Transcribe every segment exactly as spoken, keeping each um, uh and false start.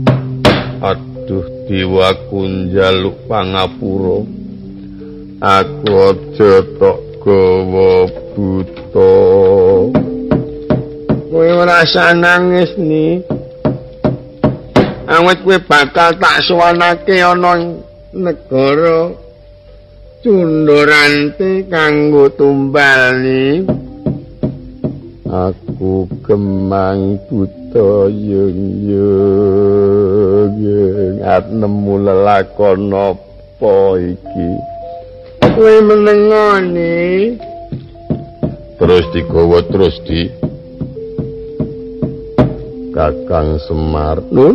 Aduh diwaku njaluk pangapura. Aku aja tok gawa buta. Kowe ora usah nangis ni. Awit kowe bakal tak suwanake ana negara Cundurante kanggo tumbal ni. Aku kemang buta yung yung yung at nemu lelakon apa iki. Kowe menengoni. Terus digawa terus di Kakang Semar. Nun?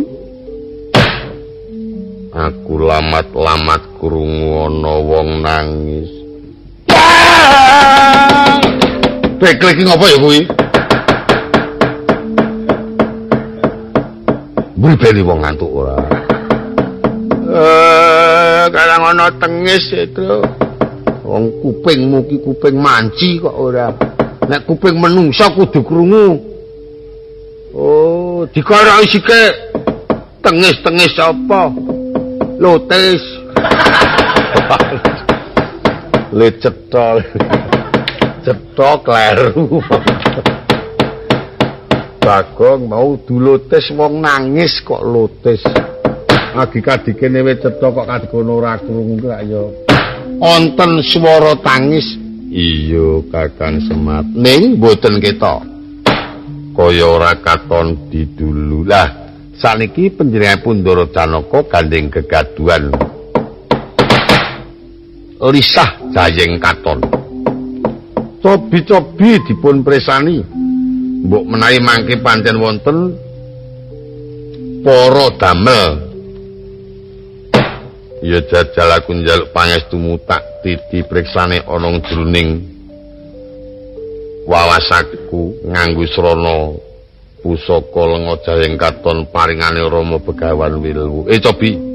Aku lamat-lamat krungu ana wong nangis. Bekle iki ngopo ya kuwi? Mburi wong ngantuk ora. Eh, kadang ana tengis itu. Wong kupingmu ki kuping manci kok ora. Nek kuping menungsa kudu krungu. Oh, dikarahi sithik. Tengis-tengis apa? Lotes. Le cetol. Cetok kleru. Bagong mau dulotes wong nangis kok lotes. Agi-kadike newe cetok kok kadikono ora krungu kok ya. Wonten swara tangis. Iya Kakang Semar. Ning mboten ketok. Kaya ora katon didulu. Lah saniki panjenenganipun Ndara Janaka gandeng gegaduhan lisah jayeng katon. Cobi-cobi dipun presani. Mbok menawi mangke pancen wonten para damel. Ya jajal aku njaluk pangestumu tak titi preksane ana jroning wawasaku nganggo srana pusaka lenga jayeng katon paringane Rama Begawan Wilwu. Eh Cobi